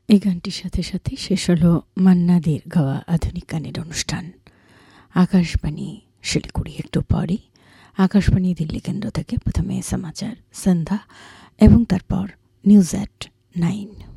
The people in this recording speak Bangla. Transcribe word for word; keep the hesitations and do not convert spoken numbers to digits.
এই গানটির সাথে সাথে শেষ হলো মান্না দের গাওয়া আধুনিক গানের অনুষ্ঠান। আকাশবাণী শিলিগুড়ি। একটু পরে আকাশবাণী দিল্লি কেন্দ্র থেকে প্রথমে সমাচার সন্ধ্যা এবং তারপর নিউজ অ্যাট নাইন।